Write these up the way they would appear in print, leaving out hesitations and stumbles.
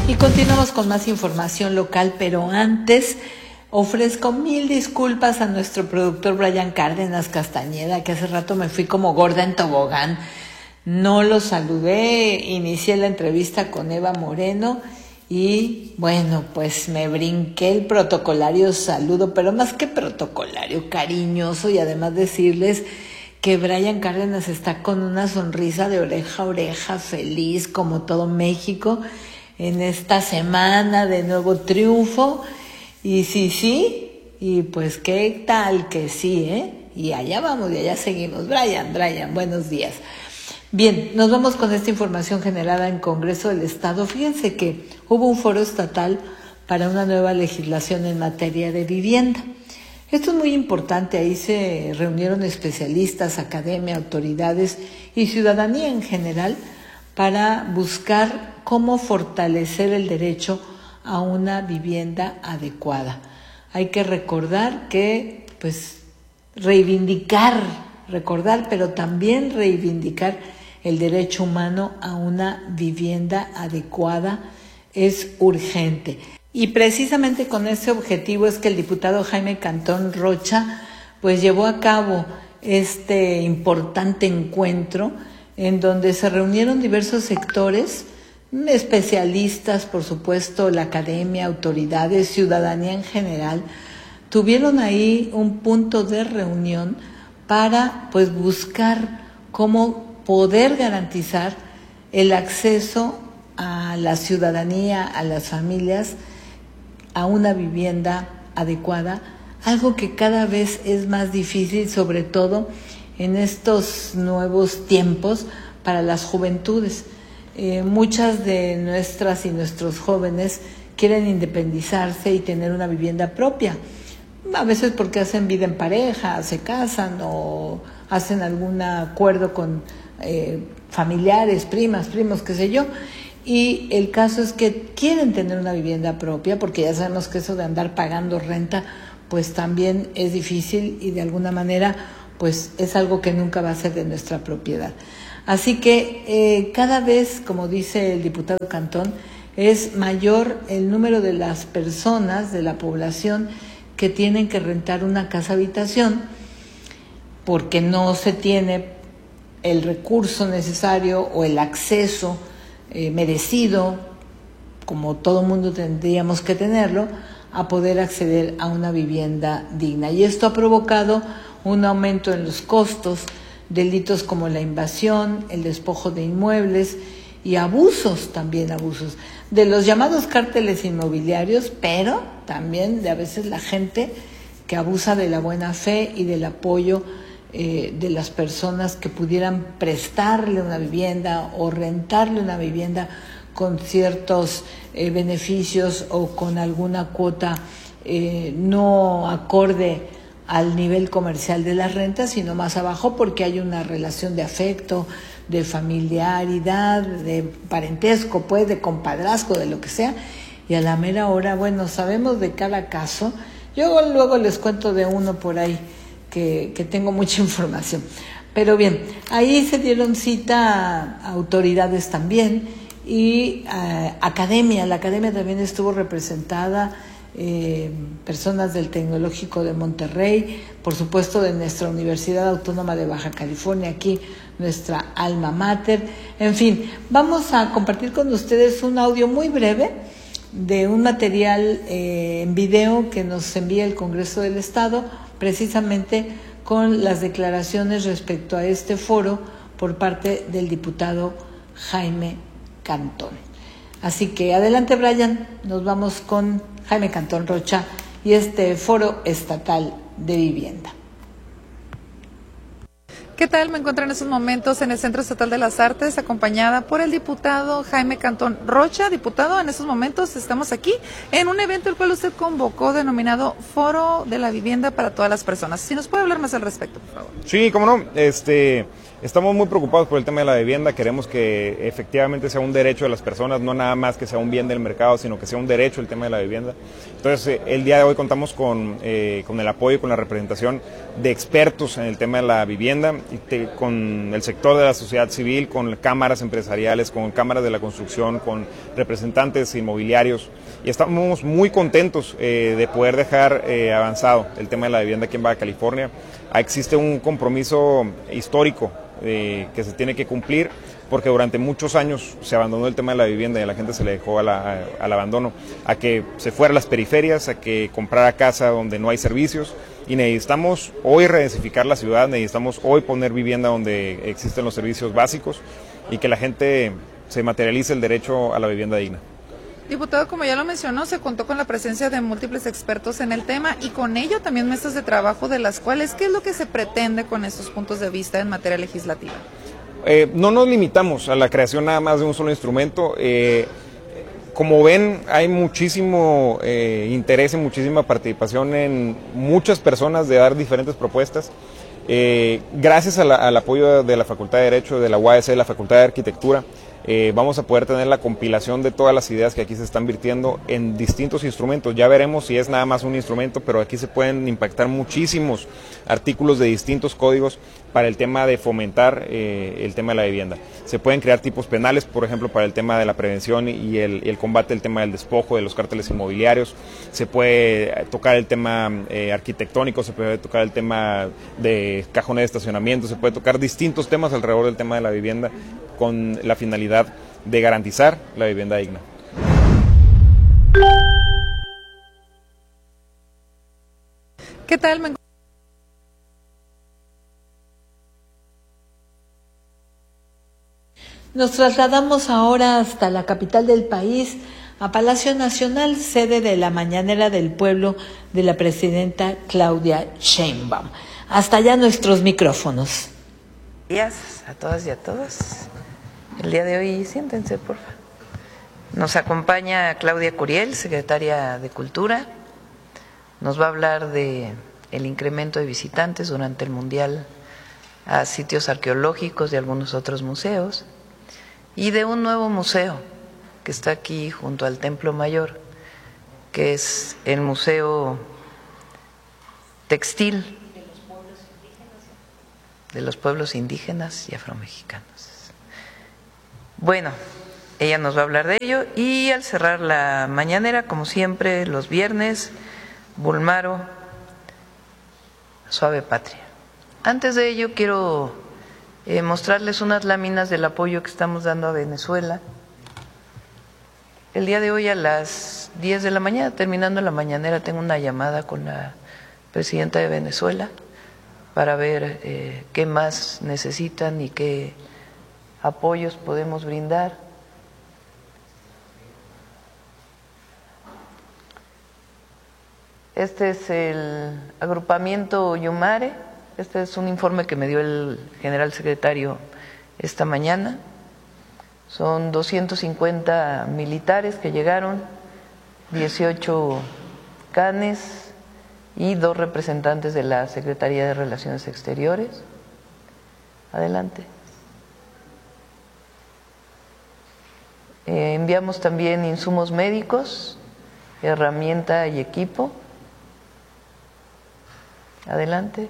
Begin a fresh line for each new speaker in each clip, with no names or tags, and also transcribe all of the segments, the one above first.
Y continuamos con más información local, pero antes ofrezco 1000 disculpas a nuestro productor Brian Cárdenas Castañeda, que hace rato me fui como gorda en tobogán. No lo saludé, inicié la entrevista con Eva Moreno y bueno, pues me brinqué el protocolario saludo, pero más que protocolario, cariñoso, y además decirles que Brian Cárdenas está con una sonrisa de oreja a oreja, feliz como todo México en esta semana de nuevo triunfo. Y sí, y pues qué tal que sí, y allá vamos y allá seguimos. Brian, buenos días. Bien, nos vamos con esta información generada en Congreso del Estado. Fíjense que hubo un foro estatal para una nueva legislación en materia de vivienda. Esto es muy importante, ahí se reunieron especialistas, academia, autoridades y ciudadanía en general para buscar cómo fortalecer el derecho a una vivienda adecuada. Hay que recordar que, recordar, pero también reivindicar el derecho humano a una vivienda adecuada es urgente. Y precisamente con ese objetivo es que el diputado Jaime Cantón Rocha llevó a cabo este importante encuentro en donde se reunieron diversos sectores, especialistas, por supuesto, la academia, autoridades, ciudadanía en general. Tuvieron ahí un punto de reunión para buscar cómo poder garantizar el acceso a la ciudadanía, a las familias, a una vivienda adecuada, algo que cada vez es más difícil, sobre todo en estos nuevos tiempos para las juventudes. Muchas de nuestras y nuestros jóvenes quieren independizarse y tener una vivienda propia, a veces porque hacen vida en pareja, se casan o hacen algún acuerdo con familiares, primas, primos, qué sé yo, y el caso es que quieren tener una vivienda propia, porque ya sabemos que eso de andar pagando renta también es difícil y de alguna manera es algo que nunca va a ser de nuestra propiedad. Así que cada vez, como dice el diputado Cantón, es mayor el número de las personas, de la población, que tienen que rentar una casa habitación porque no se tiene el recurso necesario o el acceso merecido, como todo mundo tendríamos que tenerlo, a poder acceder a una vivienda digna. Y esto ha provocado un aumento en los costos, delitos como la invasión, el despojo de inmuebles y abusos de los llamados cárteles inmobiliarios, pero también de a veces la gente que abusa de la buena fe y del apoyo de las personas que pudieran prestarle una vivienda o rentarle una vivienda con ciertos beneficios o con alguna cuota no acorde al nivel comercial de las rentas, sino más abajo, porque hay una relación de afecto, de familiaridad, de parentesco, de compadrazgo, de lo que sea, y a la mera hora, sabemos de cada caso. Yo luego les cuento de uno por ahí que tengo mucha información. Pero bien, ahí se dieron cita a autoridades también y academia. La academia también estuvo representada, personas del Tecnológico de Monterrey, por supuesto de nuestra Universidad Autónoma de Baja California, aquí nuestra alma mater. En fin, vamos a compartir con ustedes un audio muy breve de un material en video que nos envía el Congreso del Estado, precisamente con las declaraciones respecto a este foro por parte del diputado Jaime Cantón. Así que adelante, Brian, nos vamos con Jaime Cantón Rocha y este foro estatal de vivienda.
¿Qué tal? Me encuentro en estos momentos en el Centro Estatal de las Artes, acompañada por el diputado Jaime Cantón Rocha. Diputado, en estos momentos estamos aquí en un evento el cual usted convocó, denominado Foro de la Vivienda para todas las personas. Si nos puede hablar más al respecto, por favor.
Sí, cómo no. Estamos muy preocupados por el tema de la vivienda, queremos que efectivamente sea un derecho de las personas, no nada más que sea un bien del mercado, sino que sea un derecho el tema de la vivienda. Entonces, el día de hoy contamos con el apoyo y con la representación de expertos en el tema de la vivienda, con el sector de la sociedad civil, con cámaras empresariales, con cámaras de la construcción, con representantes inmobiliarios, y estamos muy contentos de poder dejar avanzado el tema de la vivienda aquí en Baja California. Existe un compromiso histórico que se tiene que cumplir, porque durante muchos años se abandonó el tema de la vivienda y a la gente se le dejó al abandono, a que se fuera a las periferias, a que comprara casa donde no hay servicios, y necesitamos hoy redensificar la ciudad, necesitamos hoy poner vivienda donde existen los servicios básicos y que la gente se materialice el derecho a la vivienda digna.
Diputado, como ya lo mencionó, se contó con la presencia de múltiples expertos en el tema y con ello también mesas de trabajo de las cuales, ¿qué es lo que se pretende con estos puntos de vista en materia legislativa?
No nos limitamos a la creación nada más de un solo instrumento. Como ven, hay muchísimo interés y muchísima participación en muchas personas de dar diferentes propuestas. Gracias al apoyo de la Facultad de Derecho, de la UASC, de la Facultad de Arquitectura, vamos a poder tener la compilación de todas las ideas que aquí se están virtiendo en distintos instrumentos. Ya veremos si es nada más un instrumento, pero aquí se pueden impactar muchísimos artículos de distintos códigos para el tema de fomentar el tema de la vivienda. Se pueden crear tipos penales, por ejemplo, para el tema de la prevención y el combate del tema del despojo, de los cárteles inmobiliarios. Se puede tocar el tema arquitectónico, se puede tocar el tema de cajones de estacionamiento, se puede tocar distintos temas alrededor del tema de la vivienda con la finalidad de garantizar la vivienda digna.
¿Qué tal?
Nos trasladamos ahora hasta la capital del país, a Palacio Nacional, sede de la Mañanera del Pueblo de la presidenta Claudia Sheinbaum. Hasta allá nuestros micrófonos.
Buenos días a todas y a todos. El día de hoy, siéntense, por favor. Nos acompaña Claudia Curiel, secretaria de Cultura. Nos va a hablar de el incremento de visitantes durante el Mundial a sitios arqueológicos y algunos otros museos, y de un nuevo museo que está aquí junto al Templo Mayor, que es el Museo Textil de los pueblos indígenas y afromexicanos. Bueno, ella nos va a hablar de ello, y al cerrar la mañanera, como siempre, los viernes, Bulmaro, Suave Patria. Antes de ello, quiero mostrarles unas láminas del apoyo que estamos dando a Venezuela. El día de hoy a las 10 de la mañana, terminando la mañanera, tengo una llamada con la presidenta de Venezuela para ver qué más necesitan y qué apoyos podemos brindar. Este es el agrupamiento Yumare. Este es un informe que me dio el general secretario esta mañana. Son 250 militares que llegaron, 18 canes y 2 representantes de la Secretaría de Relaciones Exteriores. Adelante. Enviamos también insumos médicos, herramienta y equipo. Adelante.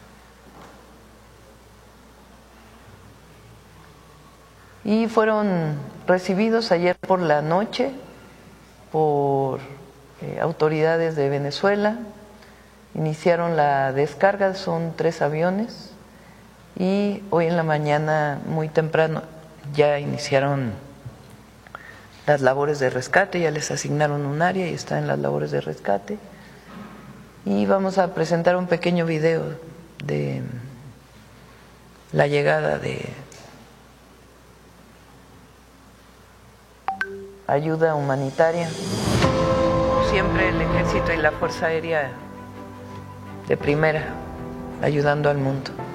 Y fueron recibidos ayer por la noche por autoridades de Venezuela. Iniciaron la descarga, son 3 aviones, y hoy en la mañana muy temprano ya iniciaron las labores de rescate, ya les asignaron un área y están en las labores de rescate. Y vamos a presentar un pequeño video de la llegada de ayuda humanitaria. Siempre el Ejército y la Fuerza Aérea de primera, ayudando al mundo.